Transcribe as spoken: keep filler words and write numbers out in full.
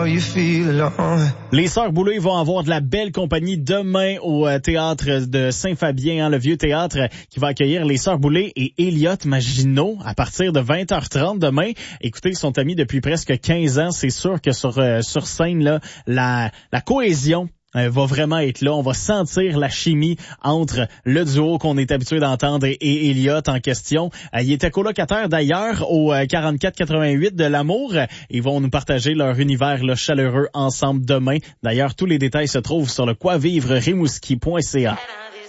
how you feel alone. Les Sœurs Boulay vont avoir de la belle compagnie demain au euh, théâtre de Saint-Fabien, hein, le vieux théâtre euh, qui va accueillir les Sœurs Boulay et Elliott Maginot à partir de vingt heures trente demain. Écoutez, ils sont amis depuis presque quinze ans. C'est sûr que sur euh, sur scène, là, la, la cohésion euh, va vraiment être là. On va sentir la chimie entre le duo qu'on est habitué d'entendre et, et Elliott en question. Euh, il était colocataire d'ailleurs au euh, quarante-quatre quatre-vingt-huit de l'Amour. Ils vont nous partager leur univers là, chaleureux ensemble demain. D'ailleurs, tous les détails se trouvent sur le quoi vivre rimouski point c a.